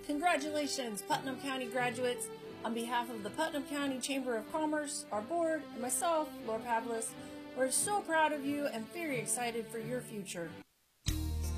Congratulations, Putnam County graduates. On behalf of the Putnam County Chamber of Commerce, our board, and myself, Laura Pavlis, we're so proud of you and very excited for your future.